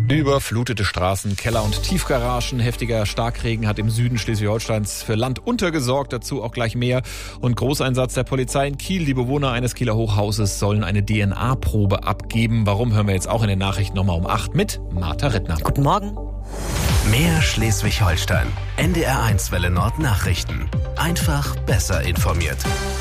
Überflutete Straßen, Keller und Tiefgaragen. Heftiger Starkregen hat im Süden Schleswig-Holsteins für Land untergesorgt. Dazu auch gleich mehr. Und Großeinsatz der Polizei in Kiel. Die Bewohner eines Kieler Hochhauses sollen eine DNA-Probe abgeben. Warum, hören wir jetzt auch in den Nachrichten nochmal um 8 mit Martha Rittner. Guten Morgen. Mehr Schleswig-Holstein. NDR1 Welle Nord Nachrichten. Einfach besser informiert.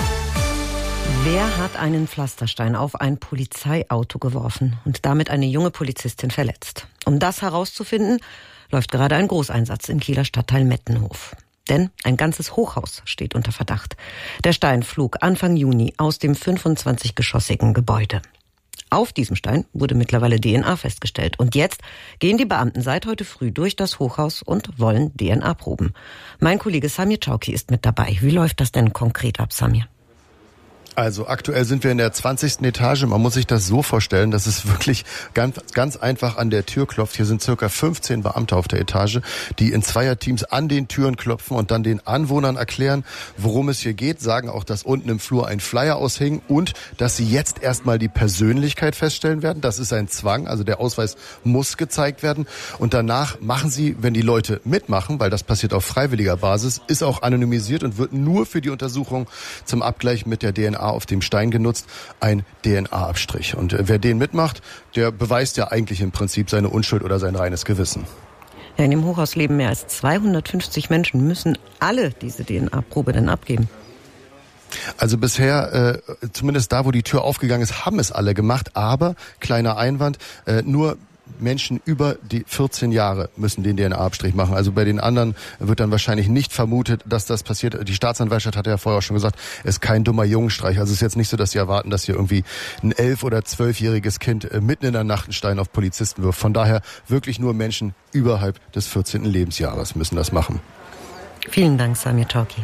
Wer hat einen Pflasterstein auf ein Polizeiauto geworfen und damit eine junge Polizistin verletzt? Um das herauszufinden, läuft gerade ein Großeinsatz im Kieler Stadtteil Mettenhof. Denn ein ganzes Hochhaus steht unter Verdacht. Der Stein flog Anfang Juni aus dem 25-geschossigen Gebäude. Auf diesem Stein wurde mittlerweile DNA festgestellt. Und jetzt gehen die Beamten seit heute früh durch das Hochhaus und wollen DNA-Proben. Mein Kollege Samir Chauki ist mit dabei. Wie läuft das denn konkret ab, Samir? Also aktuell sind wir in der 20. Etage. Man muss sich das so vorstellen, dass es wirklich ganz einfach an der Tür klopft. Hier sind circa 15 Beamte auf der Etage, die in Zweierteams an den Türen klopfen und dann den Anwohnern erklären, worum es hier geht. Sagen auch, dass unten im Flur ein Flyer aushing und dass sie jetzt erstmal die Persönlichkeit feststellen werden. Das ist ein Zwang, also der Ausweis muss gezeigt werden. Und danach machen sie, wenn die Leute mitmachen, weil das passiert auf freiwilliger Basis, ist auch anonymisiert und wird nur für die Untersuchung zum Abgleich mit der DNA auf dem Stein genutzt, ein DNA-Abstrich. Und wer den mitmacht, der beweist ja eigentlich im Prinzip seine Unschuld oder sein reines Gewissen. Ja, in dem Hochhaus leben mehr als 250 Menschen. Müssen alle diese DNA-Probe denn abgeben? Also bisher, zumindest da, wo die Tür aufgegangen ist, haben es alle gemacht. Aber, kleiner Einwand, nur Menschen über die 14 Jahre müssen den DNA-Abstrich machen. Also bei den anderen wird dann wahrscheinlich nicht vermutet, dass das passiert. Die Staatsanwaltschaft hat ja vorher auch schon gesagt, es ist kein dummer Jungenstreich. Also es ist jetzt nicht so, dass sie erwarten, dass hier irgendwie ein 11- oder 12-jähriges Kind mitten in der Nacht einen Stein auf Polizisten wirft. Von daher wirklich nur Menschen überhalb des 14. Lebensjahres müssen das machen. Vielen Dank, Samir Chauki.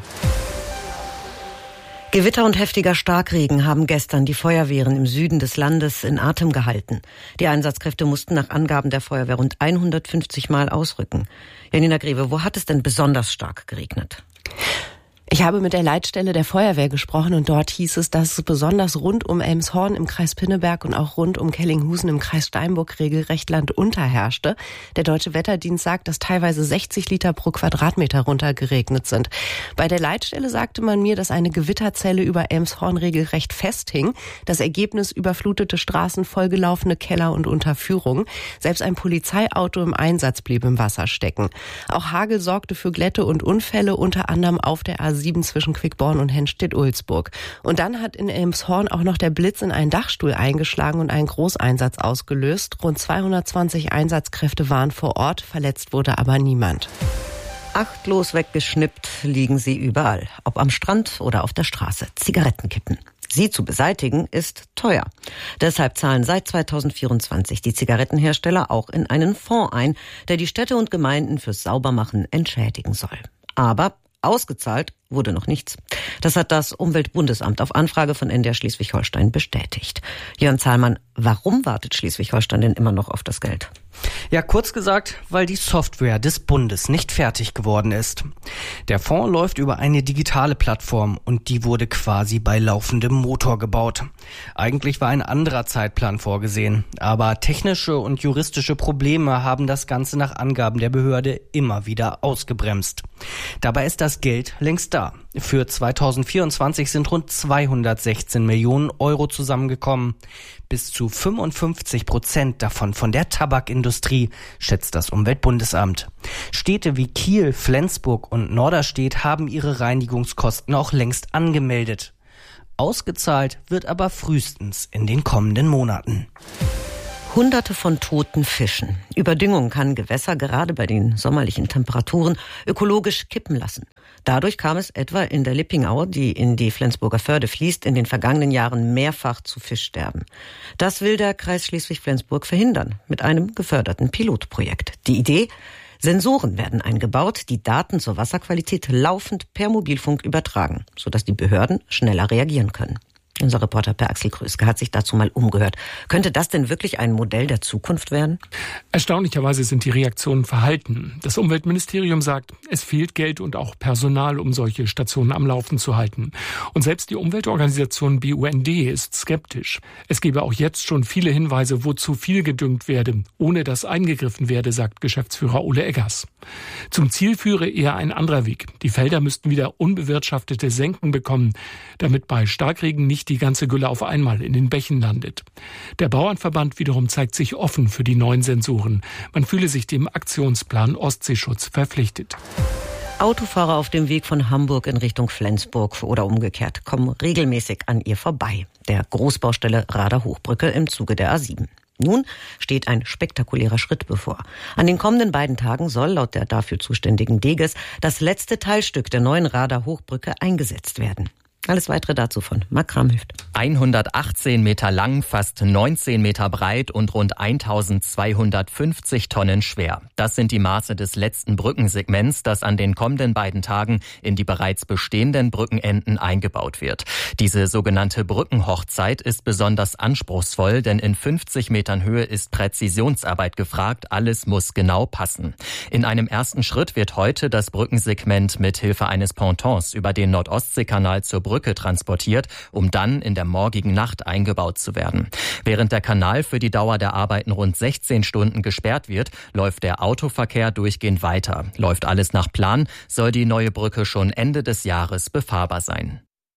Gewitter und heftiger Starkregen haben gestern die Feuerwehren im Süden des Landes in Atem gehalten. Die Einsatzkräfte mussten nach Angaben der Feuerwehr rund 150 Mal ausrücken. Janina Greve, wo hat es denn besonders stark geregnet? Ich habe mit der Leitstelle der Feuerwehr gesprochen und dort hieß es, dass es besonders rund um Elmshorn im Kreis Pinneberg und auch rund um Kellinghusen im Kreis Steinburg regelrecht landunter herrschte. Der Deutsche Wetterdienst sagt, dass teilweise 60 Liter pro Quadratmeter runtergeregnet sind. Bei der Leitstelle sagte man mir, dass eine Gewitterzelle über Elmshorn regelrecht festhing. Das Ergebnis: überflutete Straßen, vollgelaufene Keller und Unterführung. Selbst ein Polizeiauto im Einsatz blieb im Wasser stecken. Auch Hagel sorgte für Glätte und Unfälle, unter anderem auf der A7 zwischen Quickborn und Hennstedt-Ulzburg. Und dann hat in Elmshorn auch noch der Blitz in einen Dachstuhl eingeschlagen und einen Großeinsatz ausgelöst. Rund 220 Einsatzkräfte waren vor Ort, verletzt wurde aber niemand. Achtlos weggeschnippt liegen sie überall, ob am Strand oder auf der Straße. Zigarettenkippen. Sie zu beseitigen ist teuer. Deshalb zahlen seit 2024 die Zigarettenhersteller auch in einen Fonds ein, der die Städte und Gemeinden fürs Saubermachen entschädigen soll. Aber ausgezahlt wurde noch nichts. Das hat das Umweltbundesamt auf Anfrage von NDR Schleswig-Holstein bestätigt. Jörn Zahlmann, warum wartet Schleswig-Holstein denn immer noch auf das Geld? Ja, kurz gesagt, weil die Software des Bundes nicht fertig geworden ist. Der Fonds läuft über eine digitale Plattform und die wurde quasi bei laufendem Motor gebaut. Eigentlich war ein anderer Zeitplan vorgesehen, aber technische und juristische Probleme haben das Ganze nach Angaben der Behörde immer wieder ausgebremst. Dabei ist das Geld längst da. Für 2024 sind rund 216 Millionen Euro zusammengekommen. Bis zu 55% davon von der Tabakindustrie, schätzt das Umweltbundesamt. Städte wie Kiel, Flensburg und Norderstedt haben ihre Reinigungskosten auch längst angemeldet. Ausgezahlt wird aber frühestens in den kommenden Monaten. Hunderte von toten Fischen. Überdüngung kann Gewässer gerade bei den sommerlichen Temperaturen ökologisch kippen lassen. Dadurch kam es etwa in der Lippingau, die in die Flensburger Förde fließt, in den vergangenen Jahren mehrfach zu Fischsterben. Das will der Kreis Schleswig-Flensburg verhindern mit einem geförderten Pilotprojekt. Die Idee: Sensoren werden eingebaut, die Daten zur Wasserqualität laufend per Mobilfunk übertragen, sodass die Behörden schneller reagieren können. Unser Reporter Per Axel Kröske hat sich dazu mal umgehört. Könnte das denn wirklich ein Modell der Zukunft werden? Erstaunlicherweise sind die Reaktionen verhalten. Das Umweltministerium sagt, es fehlt Geld und auch Personal, um solche Stationen am Laufen zu halten. Und selbst die Umweltorganisation BUND ist skeptisch. Es gebe auch jetzt schon viele Hinweise, wo zu viel gedüngt werde, ohne dass eingegriffen werde, sagt Geschäftsführer Ole Eggers. Zum Ziel führe eher ein anderer Weg. Die Felder müssten wieder unbewirtschaftete Senken bekommen, damit bei Starkregen nicht die ganze Gülle auf einmal in den Bächen landet. Der Bauernverband wiederum zeigt sich offen für die neuen Sensoren. Man fühle sich dem Aktionsplan Ostseeschutz verpflichtet. Autofahrer auf dem Weg von Hamburg in Richtung Flensburg oder umgekehrt kommen regelmäßig an ihr vorbei. Der Großbaustelle Rader Hochbrücke im Zuge der A7. Nun steht ein spektakulärer Schritt bevor. An den kommenden beiden Tagen soll laut der dafür zuständigen Deges das letzte Teilstück der neuen Rader Hochbrücke eingesetzt werden. Alles Weitere dazu von Marc Kramhüft. 118 Meter lang, fast 19 Meter breit und rund 1250 Tonnen schwer. Das sind die Maße des letzten Brückensegments, das an den kommenden beiden Tagen in die bereits bestehenden Brückenenden eingebaut wird. Diese sogenannte Brückenhochzeit ist besonders anspruchsvoll, denn in 50 Metern Höhe ist Präzisionsarbeit gefragt. Alles muss genau passen. In einem ersten Schritt wird heute das Brückensegment mit Hilfe eines Pontons über den Nord-Ostsee-Kanal zur Brücke transportiert, um dann in der morgigen Nacht eingebaut zu werden. Während der Kanal für die Dauer der Arbeiten rund 16 Stunden gesperrt wird, läuft der Autoverkehr durchgehend weiter. Läuft alles nach Plan, soll die neue Brücke schon Ende des Jahres befahrbar sein.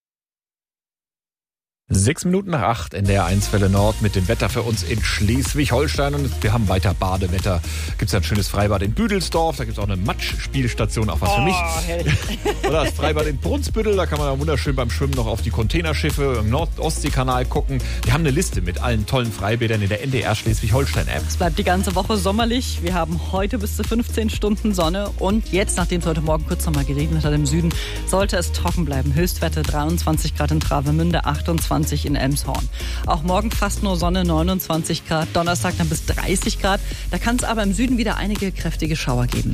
7:06 NDR 1 Welle Nord mit dem Wetter für uns in Schleswig-Holstein. Und wir haben weiter Badewetter. Gibt es ein schönes Freibad in Büdelsdorf. Da gibt es auch eine Matschspielstation, auch was für mich. Oder das Freibad in Brunsbüttel. Da kann man dann wunderschön beim Schwimmen noch auf die Containerschiffe im Nord-Ostsee-Kanal gucken. Wir haben eine Liste mit allen tollen Freibädern in der NDR Schleswig-Holstein-App. Es bleibt die ganze Woche sommerlich. Wir haben heute bis zu 15 Stunden Sonne. Und jetzt, nachdem es heute Morgen kurz nochmal geregnet hat im Süden, sollte es trocken bleiben. Höchstwerte 23 Grad in Travemünde, 28 in Elmshorn. Auch morgen fast nur Sonne, 29 Grad. Donnerstag dann bis 30 Grad. Da kann es aber im Süden wieder einige kräftige Schauer geben.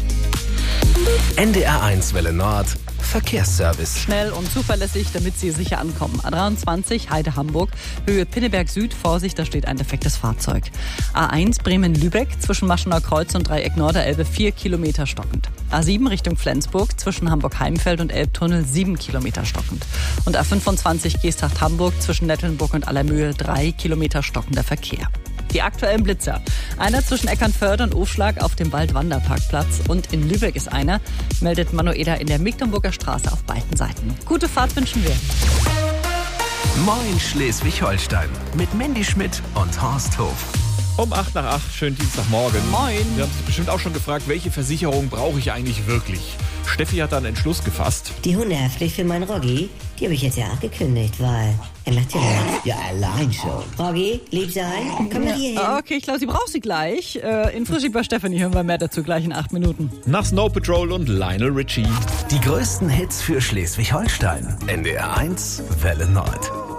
NDR 1 Welle Nord Verkehrsservice. Schnell und zuverlässig, damit Sie sicher ankommen. A23 Heide-Hamburg, Höhe Pinneberg Süd. Vorsicht, da steht ein defektes Fahrzeug. A1 Bremen-Lübeck, zwischen Maschener Kreuz und Dreieck Norderelbe 4 Kilometer stockend. A7 Richtung Flensburg, zwischen Hamburg-Heimfeld und Elbtunnel 7 Kilometer stockend. Und A25 Geesthacht-Hamburg, zwischen Nettelnburg und Allermühe 3 Kilometer stockender Verkehr. Die aktuellen Blitzer. Einer zwischen Eckernförde und Aufschlag auf dem Waldwanderparkplatz. Und in Lübeck ist einer, meldet Manuela in der Mecklenburger Straße auf beiden Seiten. Gute Fahrt wünschen wir. Moin Schleswig-Holstein mit Mandy Schmidt und Horst Hof. Um 7:08, schönen Dienstagmorgen. Moin. Wir haben uns bestimmt auch schon gefragt, welche Versicherung brauche ich eigentlich wirklich? Steffi hat dann einen Entschluss gefasst. Die Hundehaftpflicht für meinen Roggi, die habe ich jetzt ja auch gekündigt, weil er macht ja nichts. Ja, allein schon. Roggi, lieb sein, komm mal hierhin. Okay, ich glaube, sie braucht sie gleich. In Frischig bei Stefanie hören wir mehr dazu gleich in 8 Minuten. Nach Snow Patrol und Lionel Richie. Die größten Hits für Schleswig-Holstein. NDR 1 Welle Nord.